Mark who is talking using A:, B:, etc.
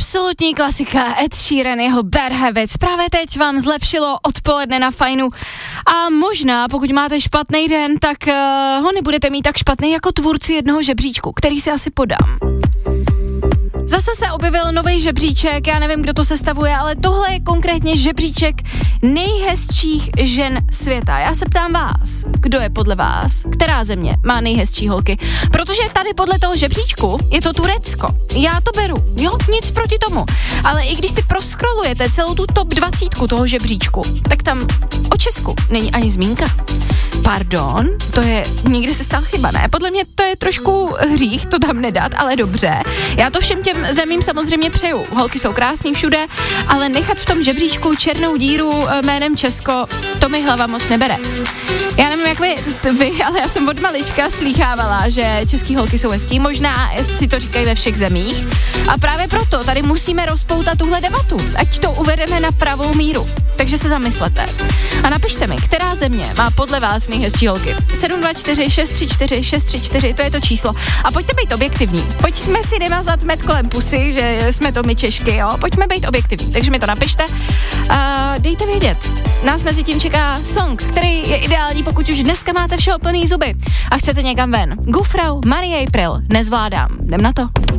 A: Absolutní klasika, Ed Sheeran, jeho Bad Habits. Právě teď vám zlepšilo odpoledne na Fajnu. A možná, pokud máte špatný den, tak ho nebudete mít tak špatný jako tvůrci jednoho žebříčku, který si asi podám. Zase se objevil nový žebříček, já nevím, kdo to sestavuje, ale tohle je konkrétně žebříček nejhezčích žen světa. Já se ptám vás, kdo je podle vás, která země má nejhezčí holky? Protože tady podle toho žebříčku je to Turecko. Já to beru, jo, nic proti tomu. Ale i když si proskrolujete celou tu top 20 toho žebříčku, tak tam o Česku není ani zmínka. Pardon, to je, někde se stala chyba, ne? Podle mě to je trošku hřích to tam nedat, ale dobře. Já to všem těm zemím samozřejmě přeju. Holky jsou krásný všude, ale nechat v tom žebříčku černou díru jménem Česko, to mi hlava moc nebere. Já nevím, jak vy, ale já jsem od malička slýchávala, že český holky jsou hezký, možná si to říkají ve všech zemích. A právě proto tady musíme rozpoutat tuhle debatu, ať to uvedeme na pravou míru. Takže se zamyslete. A napište mi, která země má podle vás nejhezčí holky. 724 634 634, to je to číslo. A pojďte být objektivní. Pojďme si nemazat med kolem pusy, že jsme to my Češky, jo. Pojďme být objektivní. Takže mi to napište. Dejte vědět. Nás mezi tím čeká song, který je ideální, pokud už dneska máte všeho plný zuby a chcete někam ven. Gufrau, Marie April, Nezvládám. Jdem na to.